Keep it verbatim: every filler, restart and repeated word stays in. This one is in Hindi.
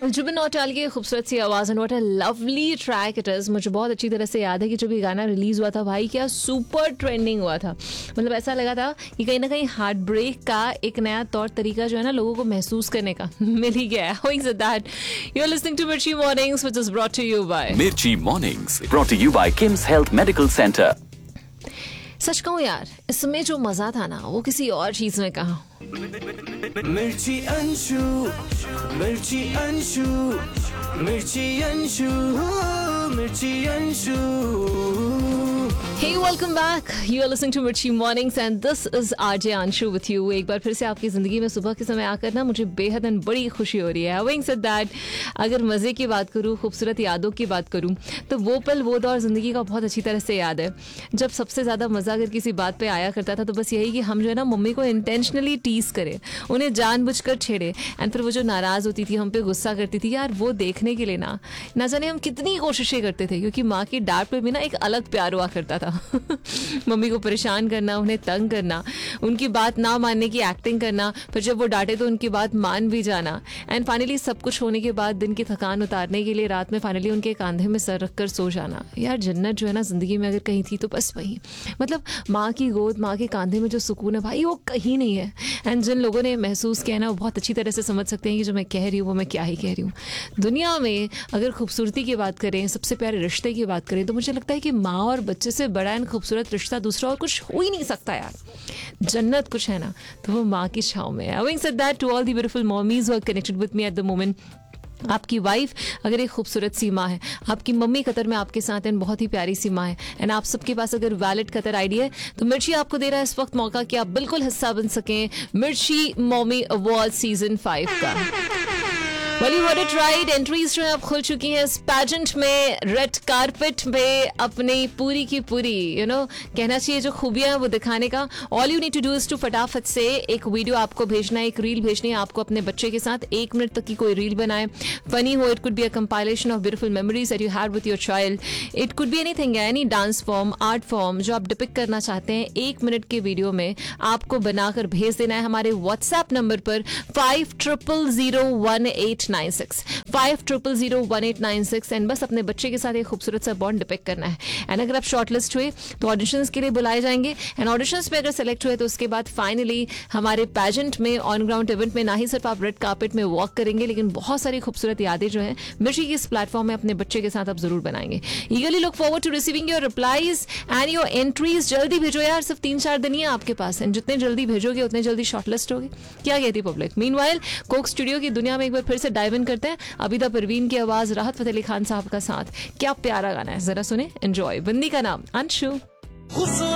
जुबिन नौटियाल की खूबसूरत सी आवाज़ and what a lovely track it is. मुझे बहुत अच्छी तरह से याद है कि जब ये गाना रिलीज़ हुआ था भाई क्या सुपर ट्रेंडिंग हुआ था। मतलब ऐसा लगा था कि कहीं ना कहीं हार्ट ब्रेक का एक नया तौर तरीका जो है ना लोगों को महसूस करने का मिल ही गया है। Having said that, you're listening to Mirchi Mornings, which is brought to you by Mirchi Mornings, brought to you by Kim's Health Medical Center. सच कहूँ यार, इसमें जो मजा था ना वो किसी और चीज में कहा। मिर्ची अंशु, मिर्ची अंशु, मिर्ची अंशु, मिर्ची Anshu. Hey, welcome back. You are listening to Mirchi Mornings and this is R J Anshu with you. एक बार फिर से आपकी ज़िंदगी में सुबह के समय आकर ना मुझे बेहद बड़ी खुशी हो रही है। Having said that, अगर मज़े की बात करूँ, खूबसूरत यादों की बात करूँ, तो वो पल वो दौर ज़िंदगी का बहुत अच्छी तरह से याद है जब सबसे ज़्यादा मज़ा अगर किसी बात पे आया करता था तो बस यही कि हम जो है ना मम्मी को इंटेंशनली टीज़ करें, उन्हें जानबूझकर छेड़े एंड फिर वो जो नाराज़ होती थी, हम पे गुस्सा करती थी यार, वो देखने के लिए ना ना जाने हम कितनी कोशिशें करते थे क्योंकि माँ की डांट पे भी ना एक अलग प्यार हुआ करता था। मम्मी को परेशान करना, उन्हें तंग करना, उनकी बात ना मानने की एक्टिंग करना, फिर जब वो डांटे तो उनकी बात मान भी जाना एंड फाइनली सब कुछ होने के बाद दिन की थकान उतारने के लिए रात में फाइनली उनके कंधे में सर रखकर सो जाना। यार जन्नत जो है ना जिंदगी में अगर कहीं थी तो बस वही, मतलब माँ की गोद, माँ के कंधे में जो सुकून है भाई वो कहीं नहीं है। एंड जिन लोगों ने महसूस किया ना वो बहुत अच्छी तरह से समझ सकते हैं कि जो मैं कह रही हूँ वो मैं क्या ही कह रही हूँ। दुनिया में अगर खूबसूरती की बात करें, सबसे प्यारे रिश्ते की बात करें तो मुझे लगता है कि माँ और बच्चे से बड़ा एंड खूबसूरत रिश्ता दूसरा और कुछ हो ही नहीं सकता यार। जन्नत कुछ है ना तो वो माँ की छाँव में है। Having said that, to all the beautiful mommies who are connected with me at the moment, आपकी वाइफ अगर एक खूबसूरत सी माँ है, आपकी मम्मी कतर में आपके साथ एंड बहुत ही प्यारी सी माँ है एंड आप सबके पास अगर वैलिड कतर आईडी है तो मिर्ची आपको दे रहा है इस वक्त मौका कि आप बिल्कुल हिस्सा बन सकें मिर्ची मॉमी अवार्ड सीजन फाइव का। Well, you heard it right. Entries जो है अब खुल चुकी हैं इस पैजेंट में, रेड कारपेट में अपनी पूरी की पूरी यू नो कहना चाहिए जो खूबियां हैं वो दिखाने का। All you need to do is to फटाफट से एक वीडियो आपको भेजना है, एक रील भेजनी है आपको अपने बच्चे के साथ। एक मिनट तक की कोई रील बनाए, फनी हो, it could be a compilation of beautiful memories that you had with your child, it could be anything, any dance form, art form जो आप डिपिक्ट करना चाहते हैं एक मिनट के वीडियो में आपको बनाकर भेज देना है हमारे व्हाट्सएप नंबर पर five triple zero one eight nine six five triple zero one eight nine six and बस अपने बच्चे के साथ एक खूबसूरत सा बॉन्ड डिपिक्ट करना है। एंड अगर आप शॉर्टलिस्ट हुए तो ऑडिशंस के लिए बुलाए जाएंगे एंड ऑडिशंस में अगर सेलेक्ट हुए तो उसके बाद फाइनली हमारे पैजेंट में, ऑन ग्राउंड इवेंट में ना ही सिर्फ आप रेड कार्पेट में वॉक करेंगे लेकिन बहुत सारी खूबसूरत यादें जो हैं मिर्ची की इस प्लेटफॉर्म में अपने बच्चे के साथ आप जरूर बनाएंगे। ईगरली look forward to receiving your replies and your entries. जल्दी भेजो यार, सिर्फ तीन चार दिन ही है आपके पास एंड जितने जल्दी भेजोगे उतने जल्दी शॉर्टलिस्ट होगी। क्या कहती पब्लिक? मीनवाइल कोक स्टूडियो की दुनिया में एक बार फिर से डाइव इन करते हैं। अबिदा परवीन की आवाज, राहत फतेह अली खान साहब का साथ, क्या प्यारा गाना है, जरा सुने, एंजॉय। बंदी का नाम अंशु।